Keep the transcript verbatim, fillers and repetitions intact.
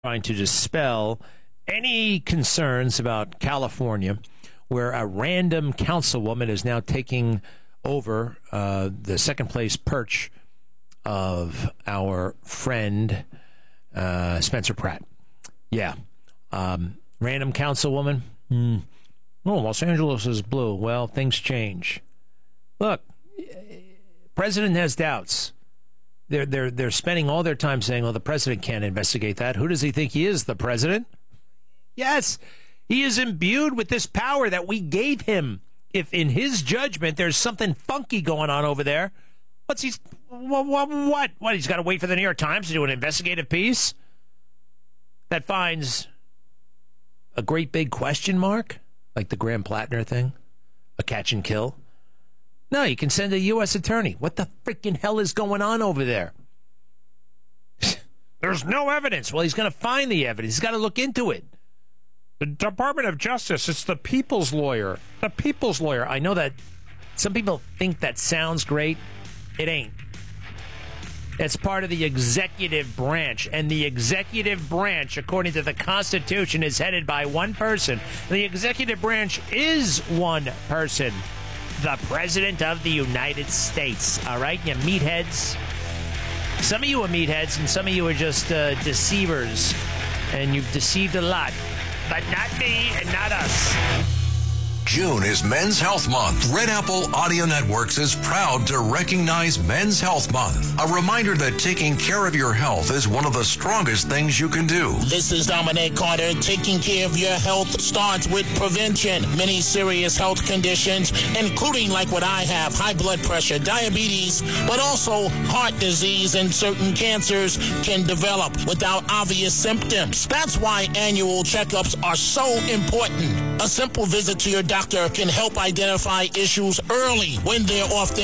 trying to dispel any concerns about California, where a random councilwoman is now taking over uh, the second place perch of our friend uh, Spencer Pratt. Yeah. Um, random councilwoman. Mm. Oh, Los Angeles is blue. Well, things change. Look, president has doubts. They're, they're, they're spending all their time saying, well, the president can't investigate that. Who does he think he is, the president? Yes, he is imbued with this power that we gave him. If in his judgment there's something funky going on over there, what's he, what, what, what? What, he's got to wait for the New York Times to do an investigative piece that finds a great big question mark, like the Graham Plattner thing, a catch and kill? No, you can send a U S attorney. What the freaking hell is going on over there? There's no evidence. Well, he's going to find the evidence. He's got to look into it. The Department of Justice, it's the people's lawyer. The people's lawyer. I know that some people think that sounds great. It ain't. It's part of the executive branch. And the executive branch, according to the Constitution, is headed by one person. The executive branch is one person. The President of the United States. All right, you meatheads. Some of you are meatheads, and some of you are just uh, deceivers. And you've deceived a lot. But not me and not us. June is Men's Health Month. Red Apple Audio Networks is proud to recognize Men's Health Month. A reminder that taking care of your health is one of the strongest things you can do. This is Dominic Carter. Taking care of your health starts with prevention. Many serious health conditions, including like what I have, high blood pressure, diabetes, but also heart disease and certain cancers can develop without obvious symptoms. That's why annual checkups are so important. A simple visit to your doctor can help identify issues early when they're often